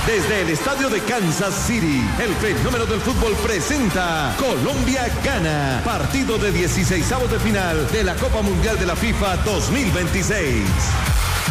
Desde el estadio de Kansas City, el fenómeno del fútbol presenta Colombia gana. Partido de 16avos de final de la Copa Mundial de la FIFA 2026.